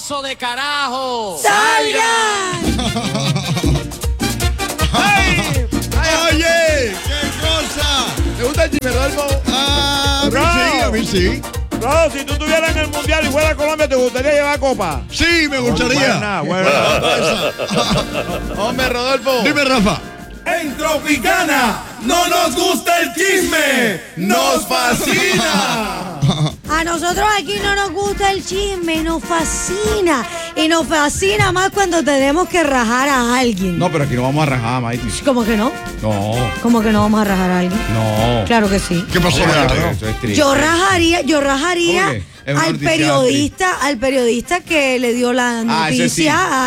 ¡Trozo de carajo! ¡Salgan! ¡Ay! ¡Oye! ¡Qué cosa! ¿Te gusta el chisme, Rodolfo? Ah, a mí sí. Rodo, si tú estuvieras en el mundial y fuera a Colombia, ¿te gustaría llevar copa? Sí, me gustaría. Buena. Hombre, Rodolfo. Dime, Rafa. En Tropicana no nos gusta el chisme, nos fascina. A nosotros aquí no nos gusta el chisme, nos fascina. Y nos fascina más cuando tenemos que rajar a alguien. No, pero aquí no vamos a rajar, Maiti. ¿Cómo que no? No. ¿Cómo que no vamos a rajar a alguien? No. Claro que sí. ¿Qué pasó, Eso es triste. Yo rajaría ¿Cómo que? Es una noticia al periodista que le dio la noticia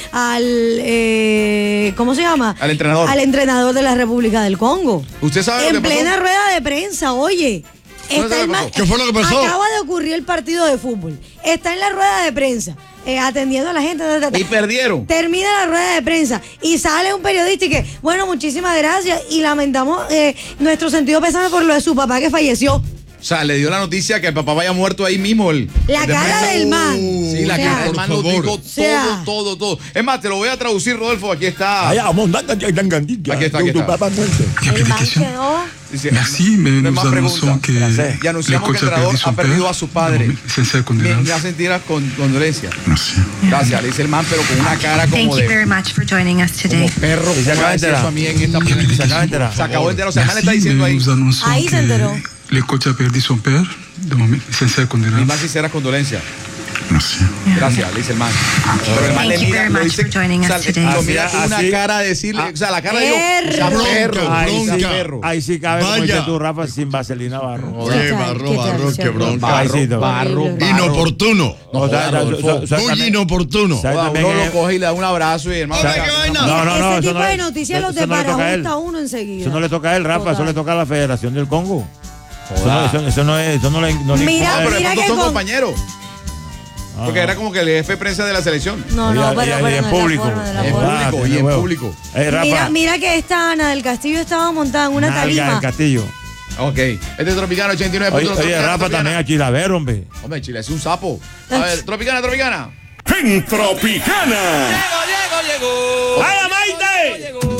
al ¿cómo se llama? Al entrenador. Al entrenador de la República del Congo. ¿Usted sabe lo En que pasó? plena rueda de prensa, oye. ¿Qué fue lo que pasó? Acaba de ocurrir el partido de fútbol. Está en la rueda de prensa, atendiendo a la gente. Y perdieron. Termina la rueda de prensa y sale un periodista y que, bueno, muchísimas gracias y lamentamos nuestro sentido pésame por lo de su papá que falleció. O sea, le dio la noticia que el papá vaya muerto ahí mismo. La cara del man. Sí, la cara del man lo dijo todo. Es más, te lo voy a traducir, Rodolfo. Aquí está. Aquí está. El man quedó. Dice, Merci, mais no hay nous más annonçons preguntas. que Y le anunciamos que coach el a perdu entrenador son ha perdido père. a su padre. Sincère condoléances. Me hacen tiras con condolencias. Merci. Gracias, le dice el man, pero con una cara como Thank you de very much for joining us today. como perro. Y se ¿Cómo acaba va a de decir enterar. eso a mí en esta Se acaba de enterar. Se acabó de enterar. O sea, el man le está Merci, diciendo mais ahí. nous annonçons Ahí se enteró. que le coach a perdu son père. Donc, sincère Mis condoléances. más sinceras condolencias. Merci. Gracias, le dice el man. Pero el man Thank le you mira, very lo much dice, for joining o sea, us today. lo mira con una Así- cara de decirle, o sea, la cara de Perro. perro. Ahí sí cabe, como Vaya. dices tú, Rafa, sin vaselina barro. Qué ¿Qué tal? barro, ¿Qué tal? barro, Sí, qué bronca. Paisito. Barro. Inoportuno. O sea, Muy inoportuno. ¿sabes Uno también lo es- coge y le da un abrazo y el man. Hombre, qué vaina. No, Ese eso tipo no de le- noticias los eso no le toca a él. desbarajusta a uno enseguida. Eso no le toca a él, Rafa, eso Total. le toca a la Federación del Congo. Joda. Eso no le Mira, Ah, pero de mira pronto que son con- compañeros. Porque era como que el jefe de prensa de la selección. No, Y pero en no es la público. forma, de la En forma. público, tiene y en huevo. público. Rafa, Mira que esta Ana del Castillo estaba montada en una nalga del tarima. Castillo. Ok. Este es Tropicana 89. Oye, Rafa también a Chilaver, hombre. Hombre, Chile es un sapo. A ver, Tropicana. En Tropicana. Llegó. ¡Vaya, Maite!